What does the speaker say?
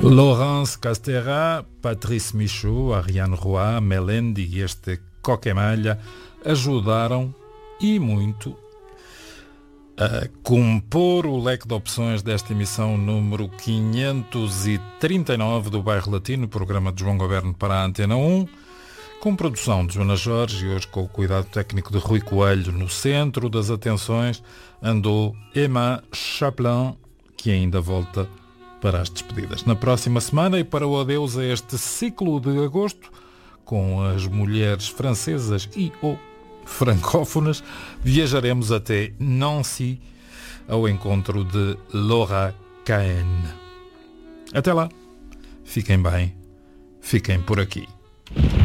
Laurence Castéra, Patrice Michaud, Ariane Roy, Melendi e este Coquemalha ajudaram e muito a compor o leque de opções desta emissão número 539 do Bairro Latino, programa de João Goberno para a Antena 1, com produção de Joana Jorge e hoje com o cuidado técnico de Rui Coelho. No centro das atenções andou Emma Chaplin, que ainda volta para as despedidas na próxima semana e para o adeus a este ciclo de agosto com as mulheres francesas e ou francófonas, viajaremos até Nancy ao encontro de Laura Cahen. Até lá, fiquem bem, fiquem por aqui.